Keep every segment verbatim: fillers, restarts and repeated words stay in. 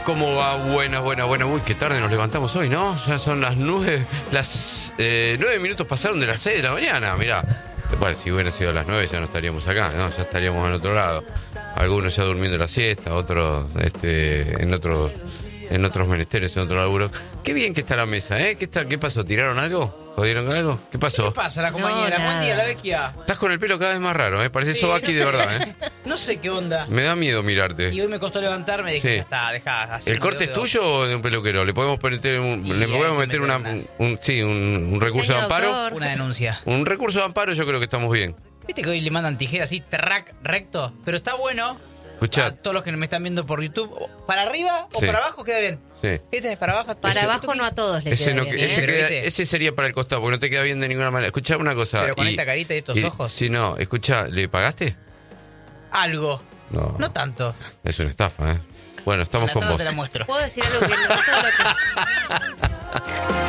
¿Cómo va? Buenas, buenas, buenas. Uy, qué tarde nos levantamos hoy, ¿no? Ya son las nueve, las eh, nueve minutos pasaron de las seis de la mañana, mirá. Bueno, si hubiera sido las nueve ya no estaríamos acá, ¿no? Ya estaríamos en otro lado. Algunos ya durmiendo la siesta, otros este, en otros en otros menesteres, en otro laburo. Qué bien que está la mesa, ¿eh? ¿Qué, está, qué pasó? ¿Tiraron algo? ¿Jodieron con algo? ¿Qué pasó? ¿Qué pasa, la compañera? No, Buen día, la vecchia. Estás con el pelo cada vez más raro, ¿eh? Parece Sí, Sobaki no sé. de verdad, ¿eh? No sé qué onda. Me da miedo mirarte. Y hoy me costó levantarme, dije, Sí. ya está, dejá. así ¿El como corte yo es te- tuyo o de un peluquero? ¿Le podemos meter un, Y le hay podemos que meter meter una, una- un, un- sí, un, un recurso de Diseño amparo? autor. Una denuncia. Un recurso de amparo, yo creo que estamos bien. ¿Viste que hoy le mandan tijera así, track, recto? Pero está bueno. Escuchá. A todos los que me están viendo por YouTube. ¿Para arriba o Sí. para abajo queda bien? Sí. ¿Viste? ¿Para abajo? Para Ese- abajo no a todos le Ese, queda no- bien, ese, ¿eh? Pero queda- viste. ese sería para el costado, porque no te queda bien de ninguna manera. Escuchá una cosa. Pero con y- esta carita y estos y- ojos. Sí, no, escuchá, ¿le pagaste? Algo. No. No tanto. Es una estafa, ¿eh? Bueno, estamos La con tanda vos. te la muestro. ¿Puedo decir algo que no todo lo que...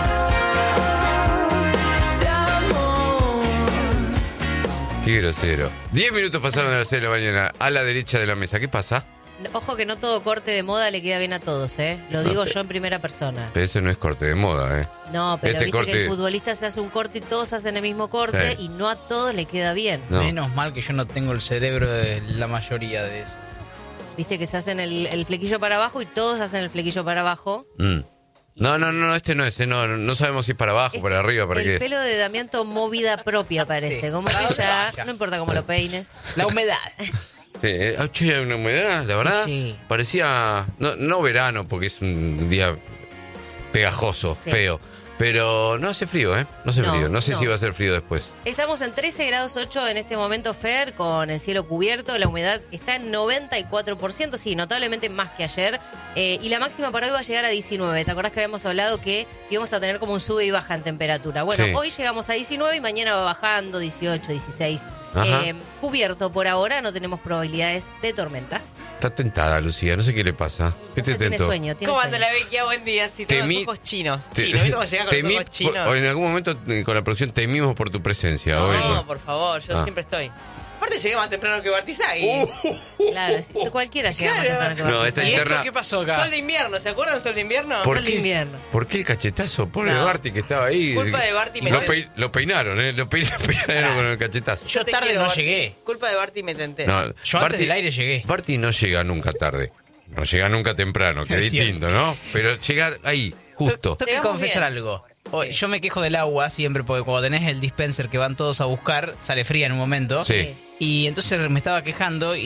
Qué grosero. Diez minutos pasaron de las seis de la mañana a la derecha de la mesa. ¿Qué pasa? Ojo que no todo corte de moda le queda bien a todos, ¿eh? Lo digo yo en primera persona. Pero eso no es corte de moda, ¿eh? No, pero Este viste corte- que el futbolista se hace un corte y todos hacen el mismo corte Sí. y no a todos le queda bien. No. Menos mal que yo no tengo el cerebro de la mayoría de eso. Viste que se hacen el, el flequillo para abajo y todos hacen el flequillo para abajo. Mm. No, no, no, este no es. eh, No, no sabemos si es para abajo, Es- para arriba, para el qué. pelo de Damián tomó vida propia, parece. Sí. Como Para que donde ya, vaya. no importa cómo lo peines. La humedad. Sí, eh, ah, che, hay una humedad, la Sí, verdad. sí. Parecía, no, no verano, porque es un día pegajoso, Sí. feo. Pero no hace frío, ¿eh? No hace No, frío. No sé no. si va a hacer frío después. Estamos en trece grados ocho en este momento, Fer, con el cielo cubierto. La humedad está en noventa y cuatro por ciento, sí, notablemente más que ayer. Eh, y la máxima para hoy va a llegar a diecinueve. ¿Te acordás que habíamos hablado que íbamos a tener como un sube y baja en temperatura? Bueno, Sí. hoy llegamos a diecinueve y mañana va bajando, dieciocho, dieciséis. Ajá. Eh, cubierto por ahora, no tenemos probabilidades de tormentas. Está tentada, Lucía. No sé qué le pasa. ¿Qué te Tiene tentó? sueño, tiene ¿Cómo anda sueño. la Vecchia? Buen día. Sí, Temí- tengo los ojos chinos. Te- Chino, ¿viste cómo llega con temí- los ojos chinos? por- en algún momento eh, con la producción temimos por tu presencia. No, hoy, con- por favor, yo Ah. siempre estoy. Aparte llegué más temprano que Bartizagui. Claro, si- cualquiera llega más Claro. temprano que No, Bartizagui. esta ¿Y interna- esto qué pasó acá? Sol de invierno, ¿se acuerdan Sol de invierno? ¿Por Sol de qué? invierno. ¿Por qué el cachetazo? Pobre No. Barty que estaba ahí. Culpa de Barty me Lo, tenté. pei- lo peinaron, ¿eh? Lo pein- peinaron con el cachetazo. Yo te tarde quiero, no Barty. llegué. Culpa de Barty me tenté. No, Yo antes del aire llegué. Barty no llega nunca tarde. No llega nunca temprano, que es Es cierto. distinto, ¿no? Pero llegar ahí, justo. Tengo que Llegamos confesar bien. algo. Hoy, Sí. Yo me quejo del agua siempre porque cuando tenés el dispenser que van todos a buscar, sale fría en un momento. Sí. Y entonces me estaba quejando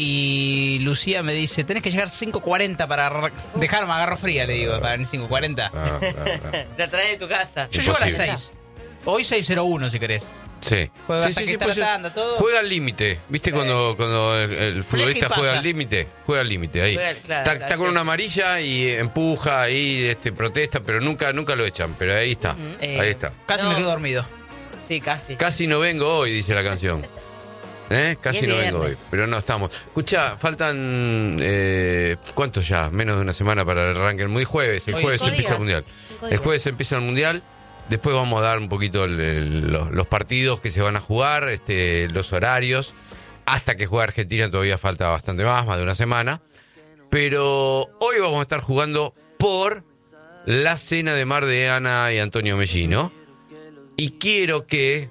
y Lucía me dice, tenés que llegar cinco cuarenta para ar- dejarme agarro fría, le digo, para cinco cuarenta. Ah, ah, ah. La traes de tu casa. Yo llego a las Imposible. seis. Hoy seis cero uno si querés. Sí. Juega Sí, hasta sí, que sí, está pues, la tanda, todo. Juega al límite. ¿Viste cuando, cuando el, el futbolista y pasa. juega al límite? Juega al límite, ahí. Juega, claro, está, claro, está con sí. una amarilla y empuja ahí, este, protesta, pero nunca, nunca lo echan. Pero ahí está, Eh, ahí está. Casi No. me quedo dormido. Sí, casi. Casi no vengo hoy, dice la canción. ¿Eh? Casi Y es no vengo hoy, viernes. pero no estamos. Escucha, faltan, eh, ¿cuántos ya? Menos de una semana para el arranque del mundial. Jueves, el Hoy jueves cinco empieza el días. mundial. Cinco El días. jueves empieza el mundial. Después vamos a dar un poquito el- el- los, los partidos que se van a jugar, este, los horarios. Hasta que juegue Argentina todavía falta bastante más, más de una semana. Pero hoy vamos a estar jugando por la cena de mar de Ana y Antonio Mellino. Y quiero que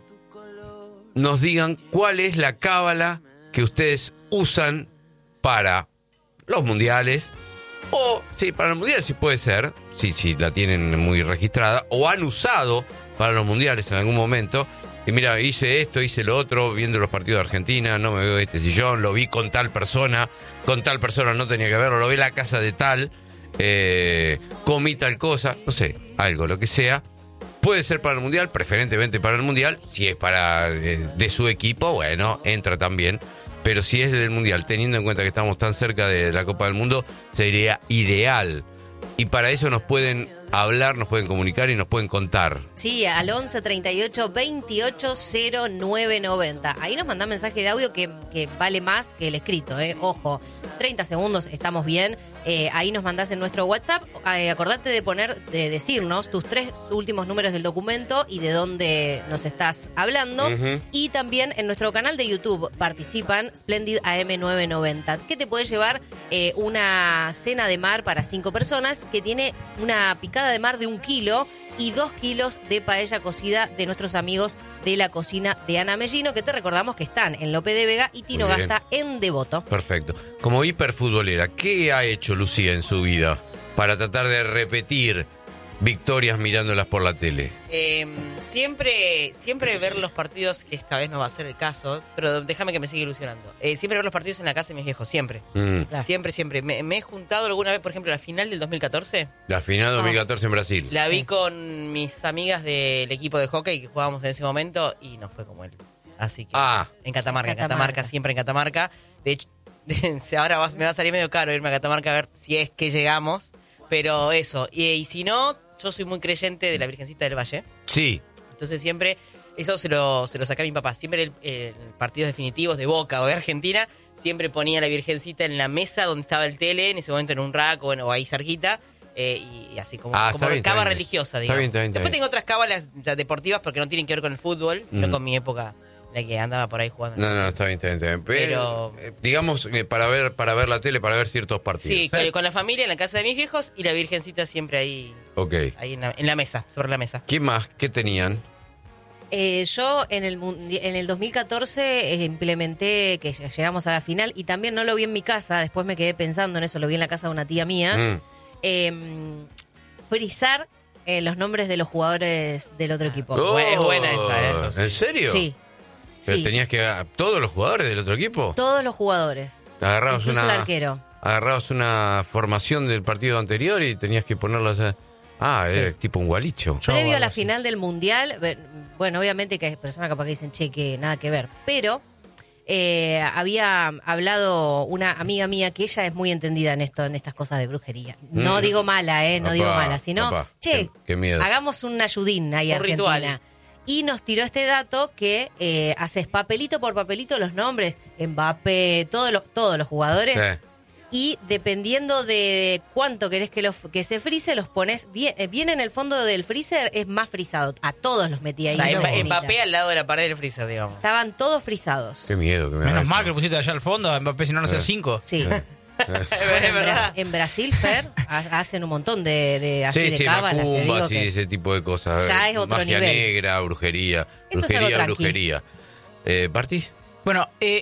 nos digan cuál es la cábala que ustedes usan para los mundiales. O, sí, para los mundiales sí puede ser, sí, sí, la tienen muy registrada. O han usado para los mundiales en algún momento. Y mira, hice esto, hice lo otro, viendo los partidos de Argentina, no me veo este sillón, lo vi con tal persona, con tal persona no tenía que verlo, lo vi en la casa de tal, eh, comí tal cosa, no sé, algo, lo que sea. Puede ser para el mundial, preferentemente para el mundial. Si es para eh, de su equipo, bueno, entra también. Pero si es del mundial, teniendo en cuenta que estamos tan cerca de la Copa del Mundo, sería ideal. Y para eso nos pueden hablar, nos pueden comunicar y nos pueden contar. Sí, al once treinta y ocho veintiocho cero nueve noventa. Ahí nos mandan mensaje de audio que, que vale más que el escrito, ¿eh? Ojo, treinta segundos, estamos bien. Eh, ahí nos mandás en nuestro WhatsApp. Eh, acordate de poner, de decirnos tus tres últimos números del documento y de dónde nos estás hablando. Ujú. Y también en nuestro canal de YouTube participan Splendid A M novecientos noventa, que te puede llevar eh, una cena de mar para cinco personas que tiene una picada de mar de un kilo y dos kilos de paella cocida de nuestros amigos de la cocina de Ana Mellino, que te recordamos que están en Lope de Vega y Tino Muy bien. Gasta en Devoto. Perfecto. Como hiperfutbolera, ¿qué ha hecho Lucía en su vida para tratar de repetir victorias mirándolas por la tele? Eh, siempre, siempre ver los partidos, que esta vez no va a ser el caso, pero déjame que me siga ilusionando. Eh, siempre ver los partidos en la casa de mis viejos, siempre. Mm. Claro. Siempre, siempre. Me, me he juntado alguna vez, por ejemplo, la final del dos mil catorce. La final dos mil catorce en Brasil. La vi con mis amigas del equipo de hockey que jugábamos en ese momento y no fue como él. Así que Ah. en Catamarca, en Catamarca. Catamarca, siempre en Catamarca. De hecho, ahora va- me va a salir medio caro irme a Catamarca a ver si es que llegamos. Pero eso, y, y si no, yo soy muy creyente de la Virgencita del Valle. Sí. Entonces siempre, eso se lo, se lo saca a mi papá. Siempre el, el partidos definitivos de Boca o de Argentina, siempre ponía a la Virgencita en la mesa donde estaba el tele, en ese momento en un rack o, bueno, o ahí cerquita. Eh, y, y así como, Ah, como está bien, está cábala bien. religiosa, Está digamos. bien, está bien, está Después bien. tengo otras cábalas ya deportivas porque no tienen que ver con el fútbol, sino Mm. con mi época en la que andaba por ahí jugando. No, no, está bien, está bien. Está bien. Pero, Pero- eh, digamos, eh, para ver para ver la tele, para ver ciertos partidos. Sí, con, con la familia en la casa de mis viejos y la Virgencita siempre ahí, Ok. ahí en, la, en la mesa, sobre la mesa. ¿Qué más? ¿Qué tenían? Eh, yo en el mundi- en el dos mil catorce eh, implementé que ll- llegamos a la final y también no lo vi en mi casa, después me quedé pensando en eso, lo vi en la casa de una tía mía. Mm. Eh, frizar eh, los nombres de los jugadores del otro equipo. Oh, es buena esa, ¿eh? ¿En serio? Sí. Pero Sí. tenías que... ¿Todos los jugadores del otro equipo? Todos los jugadores. Agarrabas Incluso una... el arquero. Agarrabas una formación del partido anterior y tenías que ponerlas... a- Ah, Sí. era tipo un gualicho. Yo Previo a algo la así. final del Mundial, ve- bueno, obviamente que hay personas capaz que dicen, che, que nada que ver, pero eh, había hablado una amiga mía que ella es muy entendida en esto, en estas cosas de brujería. No Mm. digo mala, eh, no Apá, digo mala, sino, apá, che, qué- qué miedo. hagamos un ayudín ahí a Un Argentina. ritual. Y nos tiró este dato que eh, haces papelito por papelito los nombres, Mbappé, todos los, todos los jugadores. Sí. Y dependiendo de cuánto querés que, los, que se frise, los pones bien, eh, bien en el fondo del freezer, es más frisado. A todos los metí ahí. O sea, en la Mba- bombilla. Mbappé al lado de la pared del freezer, digamos. Estaban todos frisados. Qué miedo que me Menos hagas mal eso. que lo pusiste allá al fondo, a Mbappé, si no, no sé, Eh. cinco. Sí. Eh. Bueno, es en, verdad. Bra- en Brasil, Fer, ha- hacen un montón de, de, así Sí, de sí, cábalas. te digo macumba, sí, que- ese tipo de cosas. Ya es otro Magia nivel. negra, brujería. Esto es algo brujería, tranqui. brujería. Eh, ¿Partí? Bueno, eh,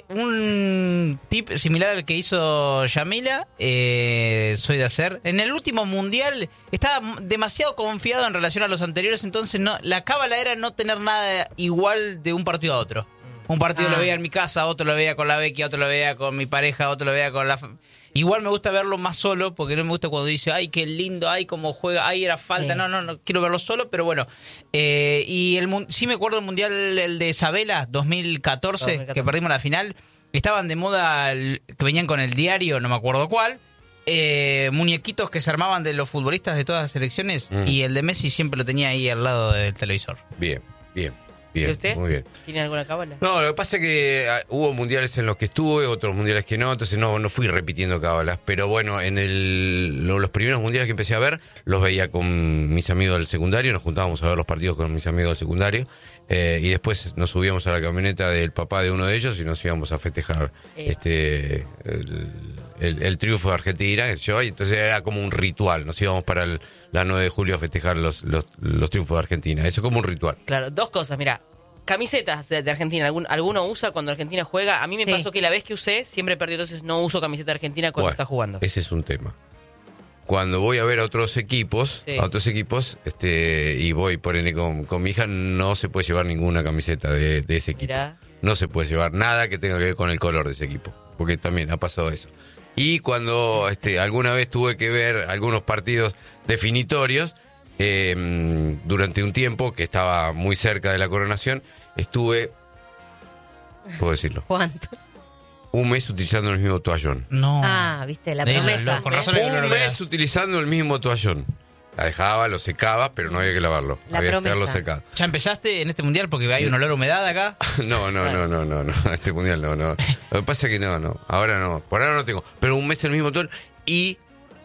un tip similar al que hizo Yamila, eh, soy de hacer. En el último mundial estaba m- demasiado confiado en relación a los anteriores, entonces no, la cábala era no tener nada igual de un partido a otro. Un partido Ah. lo veía en mi casa, otro lo veía con la Becky, otro lo veía con mi pareja, otro lo veía con la... fa- Igual me gusta verlo más solo, porque no me gusta cuando dice, ay, qué lindo, ay, cómo juega, ay, era falta. Sí. No, no, no, quiero verlo solo, pero bueno. Eh, y el mun- sí me acuerdo el mundial el de Isabela, dos mil catorce, dos mil catorce. que perdimos la final. Estaban de moda, el- que venían con el diario, no me acuerdo cuál. Eh, muñequitos que se armaban de los futbolistas de todas las selecciones. Mm. Y el de Messi siempre lo tenía ahí al lado del televisor. Bien, bien, ¿Y bien. usted? Muy bien. ¿Tiene alguna cábala? No, lo que pasa es que ah, hubo mundiales en los que estuve, otros mundiales que no, entonces no, no fui repitiendo cábalas. Pero bueno, en el, lo- los primeros mundiales que empecé a ver, los veía con mis amigos del secundario, nos juntábamos a ver los partidos con mis amigos del secundario, eh, y después nos subíamos a la camioneta del papá de uno de ellos y nos íbamos a festejar Eh. este el, el- el triunfo de Argentina, qué sé yo, y entonces era como un ritual, nos íbamos para el, la nueve de julio a festejar los, los, los triunfos de Argentina, eso es como un ritual. Claro, dos cosas, mira. Camisetas de, de Argentina, ¿algún, ¿alguno usa cuando Argentina juega? A mí me Sí. pasó que la vez que usé, siempre perdí, entonces no uso camiseta argentina cuando Bueno, está jugando. Ese es un tema. Cuando voy a ver a otros equipos, Sí. a otros equipos, este, y voy por ende con, con mi hija, no se puede llevar ninguna camiseta de, de ese equipo. Mirá. No se puede llevar nada que tenga que ver con el color de ese equipo, porque también ha pasado eso. Y cuando este, alguna vez tuve que ver algunos partidos definitorios, eh, durante un tiempo que estaba muy cerca de la coronación, estuve, puedo decirlo, ¿Cuánto? un mes utilizando el mismo toallón. No. Ah, viste, la Sí, promesa. no, con razón. Solo que no Un lo mes veas. utilizando el mismo toallón. La dejaba, lo secaba, pero no había que lavarlo. La había promesa. que dejarlo secado. ¿Ya empezaste en este mundial porque hay un olor a humedad acá? No, no, no, no, no, no. Este mundial no, no. Lo que pasa es que no, no. Ahora no. Por ahora no tengo. Pero un mes en el mismo hotel y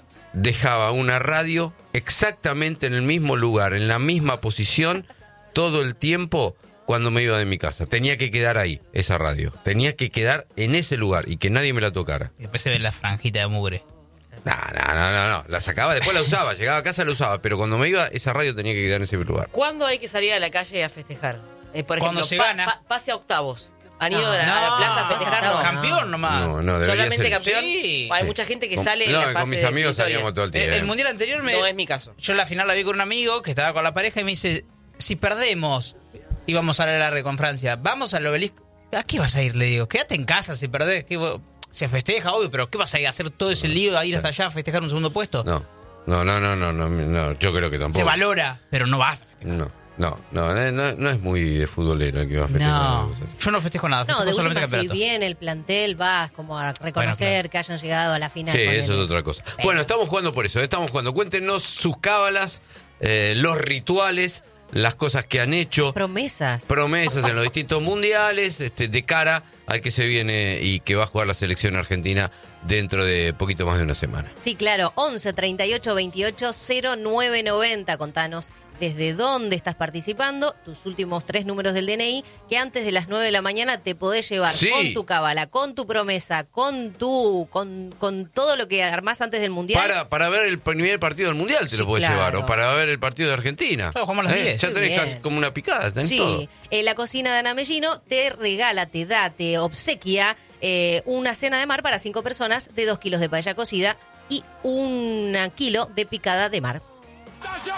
dejaba una radio exactamente en el mismo lugar, en la misma posición, todo el tiempo cuando me iba de mi casa. Tenía que quedar ahí, esa radio. Tenía que quedar en ese lugar y que nadie me la tocara. Y después se ve la franjita de mugre. No, no, no, no, no. La sacaba, después la usaba. Llegaba a casa, la usaba. Pero cuando me iba, esa radio tenía que quedar en ese lugar. ¿Cuándo hay que salir a la calle a festejar? Eh, por Cuando ejemplo, se pa- gana. pa- pase a octavos. ¿Han No, ido a la, a la plaza a festejar? no. No. Campeón nomás. No, no, debería ¿Solamente ser. campeón? Sí. Hay Sí. mucha gente que Con- sale en no, la con fase mis de amigos eliminatorias. salíamos todo el Eh, tiempo. El mundial anterior me... No es mi caso. Yo la final la vi con un amigo que estaba con la pareja y me dice, si perdemos, íbamos a la larga con Francia, vamos al obelisco. ¿A qué vas a ir? Le digo, quédate en casa si perdés. ¿Qué vo- se festeja, obvio, pero ¿qué vas a ir a hacer todo ese lío, a ir hasta allá a festejar un segundo puesto? No, no, no, no, no, no, no, yo creo que tampoco. Se valora, pero no vas a festejar. No, no, no, no, no, no es muy de futbolero el que va a festejar. No, cosas así. yo no festejo nada, No, festejo de solamente última, si campeonato. bien el plantel vas como a reconocer Bueno, claro. que hayan llegado a la final. Sí, ponele. eso es otra cosa. Bueno, estamos jugando por eso, ¿eh? estamos jugando. Cuéntenos sus cábalas, eh, los rituales, las cosas que han hecho, Promesas. promesas en los distintos mundiales, este, de cara al que se viene y que va a jugar la selección argentina dentro de poquito más de una semana. Sí, claro, once treinta y ocho veintiocho cero nueve noventa. Contanos desde dónde estás participando, tus últimos tres números del D N I, que antes de las nueve de la mañana te podés llevar Sí. con tu cábala, con tu promesa, con tu, con, con todo lo que armás antes del Mundial. Para, para ver el primer partido del mundial te Sí, lo podés claro. llevar, o para ver el partido de Argentina. Claro, jugamos a las ¿Eh? diez. Ya Muy tenés bien. casi como una picada, tenés Sí, todo. eh, la cocina de Ana Mellino te regala, te da, te obsequia eh, una cena de mar para cinco personas de dos kilos de paella cocida y un kilo de picada de mar.